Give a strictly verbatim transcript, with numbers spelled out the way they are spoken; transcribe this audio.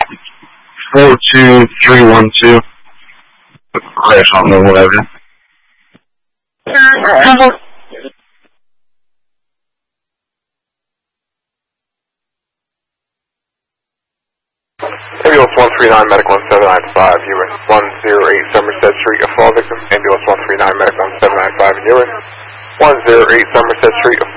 four two three one two. Crash on the whatever. Ambulance one three nine, medical on seven nine five, Ewing. one oh eight Somerset Street, a fall victim. Ambulance one three nine, medical on seven nine five in Ewing. one oh eight Somerset Street, a